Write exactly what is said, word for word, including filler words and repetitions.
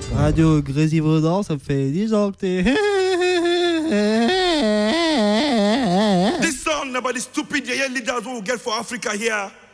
Radio Grésivaudan, ça fait dix ans que t'es... This song about the stupid yeah leaders who get for Africa here.